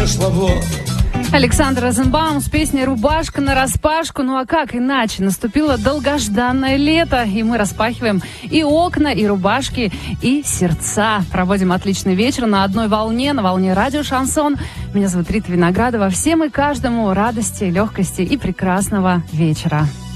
шло в лоб. Александр Розенбаум с песней «Рубашка нараспашку». Ну а как иначе? Наступило долгожданное лето, и мы распахиваем и окна, и рубашки, и сердца. Проводим отличный вечер на одной волне, на волне радио «Шансон». Меня зовут Рита Виноградова. Всем и каждому радости, легкости и прекрасного вечера.